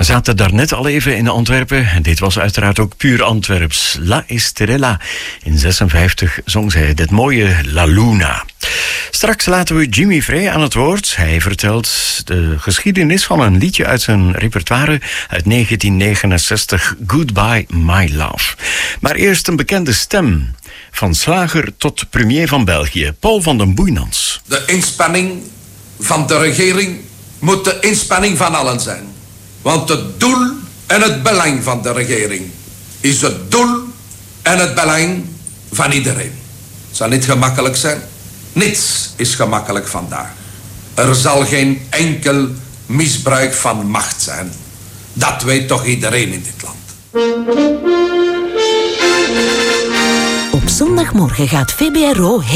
zaten daarnet al even in Antwerpen. En dit was uiteraard ook puur Antwerps. La Estrella. In 56 zong zij dit mooie La Luna. Straks laten we Jimmy Frey aan het woord. Hij vertelt de geschiedenis van een liedje uit zijn repertoire uit 1969, Goodbye My Love. Maar eerst een bekende stem. Van slager tot premier van België, Paul van den Boeinans. De inspanning van de regering moet de inspanning van allen zijn. Want het doel en het belang van de regering is het doel en het belang van iedereen. Het zal niet gemakkelijk zijn. Niets is gemakkelijk vandaag. Er zal geen enkel misbruik van macht zijn. Dat weet toch iedereen in dit land. Op zondagmorgen gaat VBRO